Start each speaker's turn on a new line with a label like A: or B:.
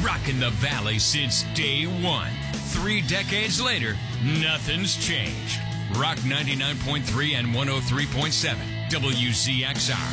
A: Rocking the Valley since day one. 3 decades later, nothing's changed. Rock 99.3 and 103.7 WZXR.